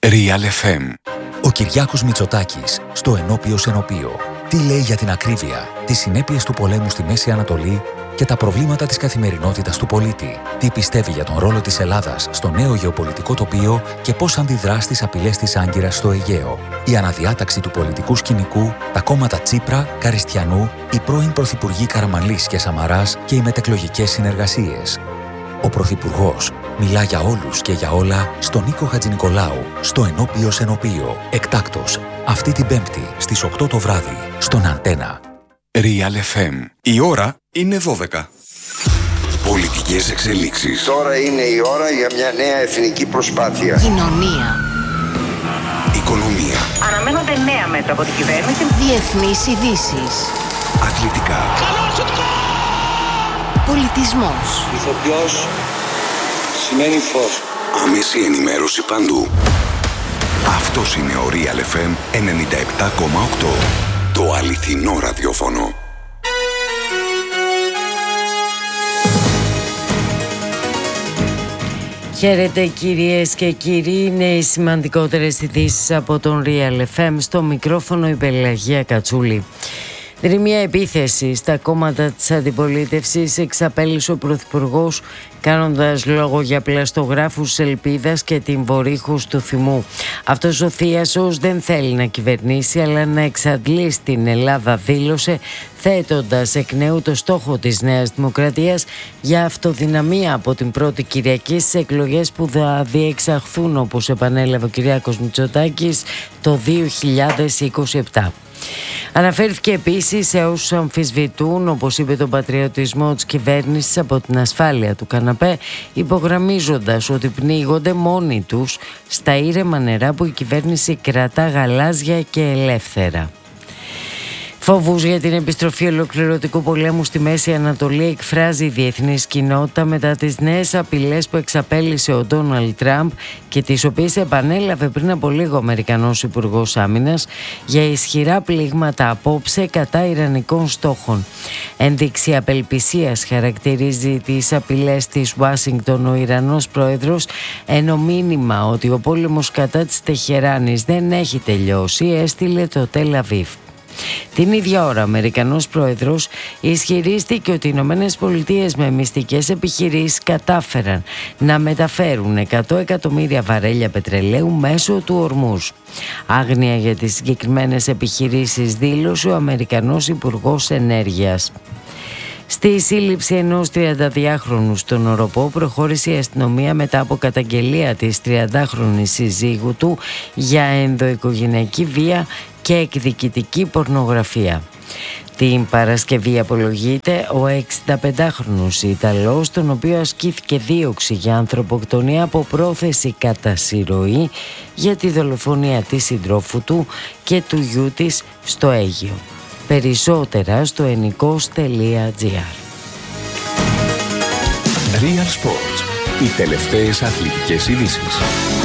Real FM. Ο Κυριάκος Μητσοτάκης στο Ενώπιος Ενωπείο. Τι λέει για την ακρίβεια, τις συνέπειες του πολέμου στη Μέση Ανατολή και τα προβλήματα της καθημερινότητας του πολίτη. Τι πιστεύει για τον ρόλο της Ελλάδας στο νέο γεωπολιτικό τοπίο και πώς αντιδρά στις απειλές της Άγκυρας στο Αιγαίο. Η αναδιάταξη του πολιτικού σκηνικού, τα κόμματα Τσίπρα, Καριστιανού, οι πρώην πρωθυπουργοί Καραμανλής και Σαμαράς και οι μετεκλογικές συνεργασίες. Ο Πρωθυπουργός μιλά για όλους και για όλα στον Νίκο Χατζηνικολάου, στο Ενώπιος Ενωπείο. Εκτάκτος, αυτή την Πέμπτη στις 8 το βράδυ, στον Αντένα. Real FM. Η ώρα είναι 12. Πολιτικές εξελίξεις. Τώρα είναι η ώρα για μια νέα εθνική προσπάθεια. Κοινωνία. Οικονομία. Αναμένονται νέα μέτρα από την κυβέρνηση. Διεθνείς ειδήσεις. Αθλητικά. Πολιτισμός. Ηθοποιός σημαίνει φως. Άμεση ενημέρωση παντού. Αυτός είναι ο Real FM 97,8. Το αληθινό ραδιόφωνο. Χαίρετε κυρίες και κύριοι, είναι οι σημαντικότερες ειδήσεις από τον Real FM. Στο μικρόφωνο η Πελαγία Κατσούλη. Δρυμία επίθεση στα κόμματα της αντιπολίτευσης εξαπέλυσε ο Πρωθυπουργός, κάνοντας λόγο για πλαστογράφους ελπίδας και την βορύχους του θυμού. Αυτός ο θίασος δεν θέλει να κυβερνήσει αλλά να εξαντλήσει την Ελλάδα, δήλωσε, θέτοντας εκ νέου το στόχο της Νέας Δημοκρατίας για αυτοδυναμία από την πρώτη Κυριακή στις εκλογές που θα διεξαχθούν, όπως επανέλαβε ο Κυριάκος Μητσοτάκης, το 2027. Αναφέρθηκε επίσης σε όσους αμφισβητούν, όπως είπε, τον πατριωτισμό της κυβέρνησης από την ασφάλεια του καναπέ, υπογραμμίζοντας ότι πνίγονται μόνοι τους στα ήρεμα νερά που η κυβέρνηση κρατά γαλάζια και ελεύθερα. Φόβους για την επιστροφή ολοκληρωτικού πολέμου στη Μέση Ανατολή εκφράζει η διεθνής κοινότητα μετά τις νέες απειλές που εξαπέλυσε ο Ντόναλντ Τραμπ και τις οποίες επανέλαβε πριν από λίγο ο Αμερικανός Υπουργός Άμυνας για ισχυρά πλήγματα απόψε κατά ιρανικών στόχων. Ένδειξη απελπισίας χαρακτηρίζει τις απειλές της Ουάσιγκτον ο Ιρανός πρόεδρος, ενώ μήνυμα ότι ο πόλεμος κατά της Τεχεράνης δεν έχει τελειώσει έστειλε το Τελ Αβίβ. Την ίδια ώρα, ο Αμερικανός πρόεδρος ισχυρίστηκε ότι οι Ηνωμένες Πολιτείες με μυστικές επιχειρήσεις κατάφεραν να μεταφέρουν 100 εκατομμύρια βαρέλια πετρελαίου μέσω του Ορμούζ. Άγνοια για τις συγκεκριμένες επιχειρήσεις δήλωσε ο Αμερικανός Υπουργός Ενέργειας. Στη σύλληψη ενός 32χρονου στον Οροπό προχώρησε η αστυνομία μετά από καταγγελία της 30χρονης συζύγου του για ενδοοικογενειακή βία και εκδικητική πορνογραφία. Την Παρασκευή απολογείται ο 65χρονος Ιταλός, τον οποίο ασκήθηκε δίωξη για ανθρωποκτονία από πρόθεση κατά συρροή για τη δολοφονία της συντρόφου του και του γιού της στο Αίγυο. Περισσότερα στο ennikos.gr. Real Sports. Οι τελευταίες αθλητικές ειδήσεις.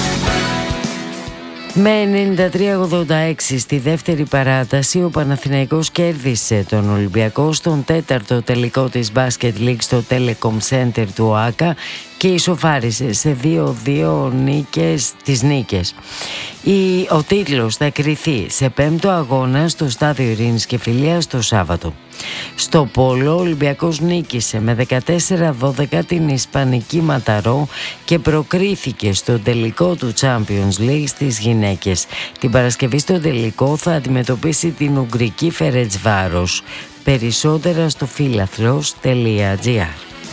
Με 93-86 στη δεύτερη παράταση ο Παναθηναϊκός κέρδισε τον Ολυμπιακό στον τέταρτο τελικό της Basket League στο Telecom Center του ΟΑΚΑ και ισοφάρισε σε 2-2 νίκες. Ο τίτλος θα κριθεί σε πέμπτο αγώνα στο Στάδιο Ειρήνης και Φιλίας το Σάββατο. Στο πόλο ο Ολυμπιακός νίκησε με 14-12 την Ισπανική Ματαρό και προκρίθηκε στο τελικό του Champions League στις γυναίκες. Την Παρασκευή στο τελικό θα αντιμετωπίσει την Ουγγρική Φερετσβάρος. Περισσότερα στο φίλαθλος.gr.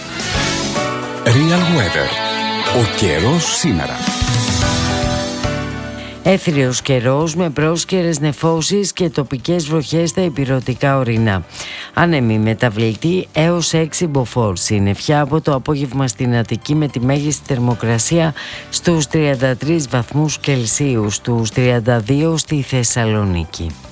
Real Weather. Ο καιρός σήμερα. Έθριος καιρός με πρόσκαιρες νεφώσεις και τοπικές βροχές στα ηπειρωτικά ορεινά. Άνεμη μεταβλητή έως 6 μποφόρ. Συννεφιά από το απόγευμα στην Αττική με τη μέγιστη θερμοκρασία στους 33 βαθμούς Κελσίου, στους 32 στη Θεσσαλονίκη.